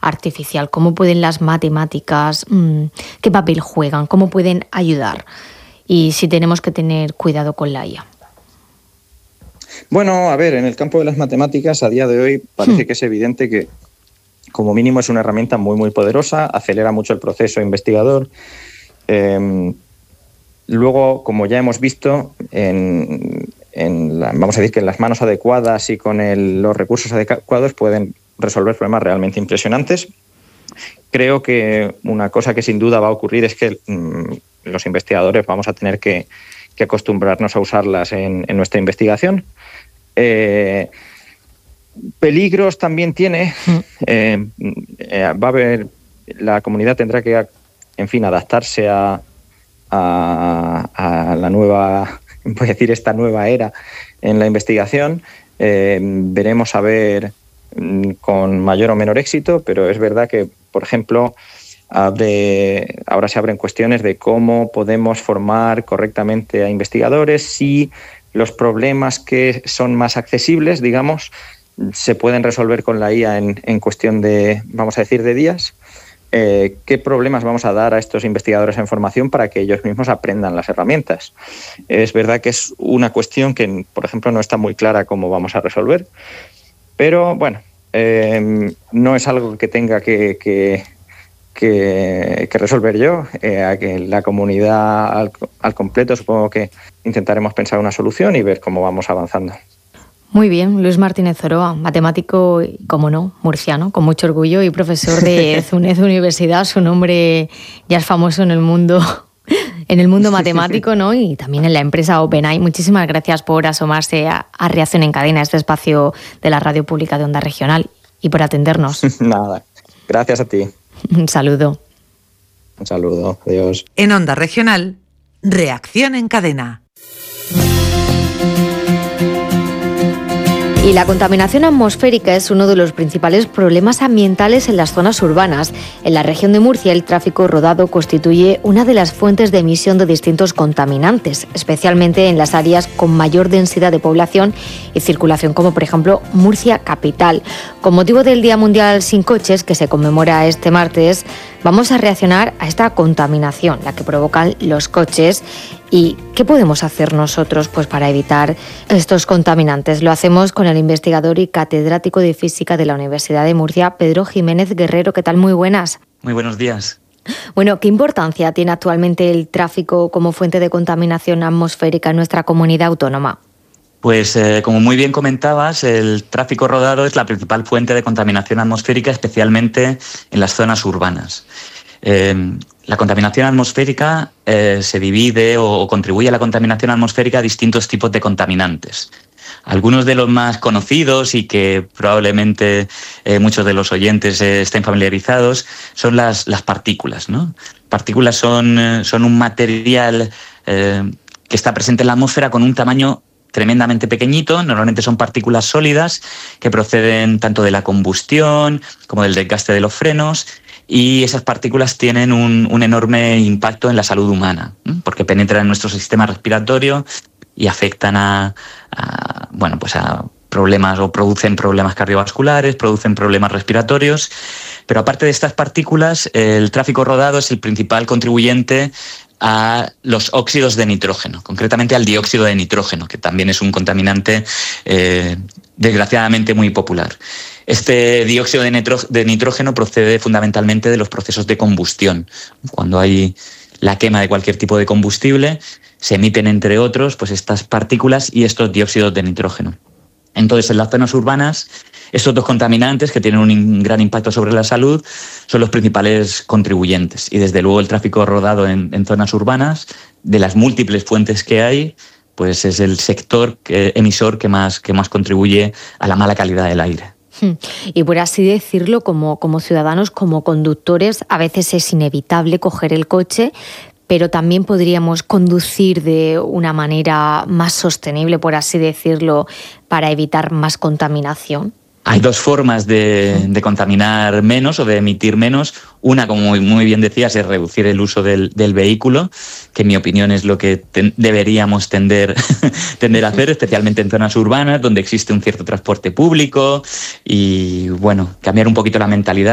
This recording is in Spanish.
artificial? ¿Cómo pueden las matemáticas, qué papel juegan? ¿Cómo pueden ayudar? Y si tenemos que tener cuidado con la IA. Bueno, a ver, en el campo de las matemáticas a día de hoy parece que es evidente que como mínimo es una herramienta muy, muy poderosa, acelera mucho el proceso investigador. Luego, como ya hemos visto, vamos a decir que en las manos adecuadas y con los recursos adecuados pueden resolver problemas realmente impresionantes. Creo que una cosa que sin duda va a ocurrir es que los investigadores vamos a tener que acostumbrarnos a usarlas en nuestra investigación. Peligros también tiene. Va a haber, la comunidad tendrá que, en fin, adaptarse a la nueva, voy a decir, esta nueva era en la investigación. Veremos a ver con mayor o menor éxito, pero es verdad que, por ejemplo, ahora se abren cuestiones de cómo podemos formar correctamente a investigadores, si los problemas que son más accesibles, digamos, se pueden resolver con la IA en cuestión de, vamos a decir, de días. ¿Qué problemas vamos a dar a estos investigadores en formación para que ellos mismos aprendan las herramientas? Es verdad que es una cuestión que, por ejemplo, no está muy clara cómo vamos a resolver, pero bueno, no es algo que tenga que resolver yo. A que la comunidad al completo supongo que intentaremos pensar una solución y ver cómo vamos avanzando. Muy bien, Luis Martínez Zoroa, matemático, como no, murciano, con mucho orgullo y profesor de Zunez Universidad. Su nombre ya es famoso en el mundo matemático, ¿no? Y también en la empresa OpenAI. Muchísimas gracias por asomarse a Reacción en Cadena, este espacio de la Radio Pública de Onda Regional, y por atendernos. Nada, gracias a ti. Un saludo. Un saludo, adiós. En Onda Regional, Reacción en Cadena. Y la contaminación atmosférica es uno de los principales problemas ambientales en las zonas urbanas. En la región de Murcia, el tráfico rodado constituye una de las fuentes de emisión de distintos contaminantes, especialmente en las áreas con mayor densidad de población y circulación, como por ejemplo Murcia capital. Con motivo del Día Mundial Sin Coches, que se conmemora este martes, vamos a reaccionar a esta contaminación, la que provocan los coches. ¿Y qué podemos hacer nosotros para evitar estos contaminantes? Lo hacemos con el investigador y catedrático de Física de la Universidad de Murcia, Pedro Jiménez Guerrero. ¿Qué tal? Muy buenas. Muy buenos días. Bueno, ¿qué importancia tiene actualmente el tráfico como fuente de contaminación atmosférica en nuestra comunidad autónoma? Pues como muy bien comentabas, el tráfico rodado es la principal fuente de contaminación atmosférica, especialmente en las zonas urbanas. La contaminación atmosférica se divide o contribuye a la contaminación atmosférica a distintos tipos de contaminantes. Algunos de los más conocidos y que probablemente muchos de los oyentes estén familiarizados son las partículas, ¿no? Partículas son un material que está presente en la atmósfera con un tamaño tremendamente pequeñito. Normalmente son partículas sólidas que proceden tanto de la combustión como del desgaste de los frenos. Y esas partículas tienen un enorme impacto en la salud humana, ¿no? Porque penetran en nuestro sistema respiratorio y afectan a problemas o producen problemas cardiovasculares, producen problemas respiratorios. Pero aparte de estas partículas, el tráfico rodado es el principal contribuyente a los óxidos de nitrógeno, concretamente al dióxido de nitrógeno, que también es un contaminante desgraciadamente muy popular. Este dióxido de nitrógeno procede fundamentalmente de los procesos de combustión. Cuando hay la quema de cualquier tipo de combustible, se emiten, entre otros, estas partículas y estos dióxidos de nitrógeno. Entonces, en las zonas urbanas, estos dos contaminantes, que tienen un gran impacto sobre la salud, son los principales contribuyentes. Y desde luego el tráfico rodado en zonas urbanas, de las múltiples fuentes que hay, pues es el sector emisor que más contribuye a la mala calidad del aire. Y por así decirlo, como ciudadanos, como conductores, a veces es inevitable coger el coche, pero también podríamos conducir de una manera más sostenible, por así decirlo, para evitar más contaminación. Hay dos formas de contaminar menos o de emitir menos. Una, como muy bien decías, es reducir el uso del vehículo, que en mi opinión es lo que deberíamos tender a hacer, especialmente en zonas urbanas donde existe un cierto transporte público y, cambiar un poquito la mentalidad.